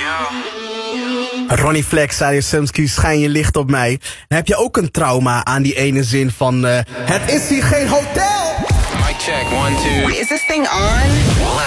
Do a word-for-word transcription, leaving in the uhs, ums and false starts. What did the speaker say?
Ronnie Flex, Sadio Sumski, schijn je licht op mij. En heb je ook een trauma aan die ene zin van... Uh, het is hier geen hotel! Mic check, one, two. Is this thing on?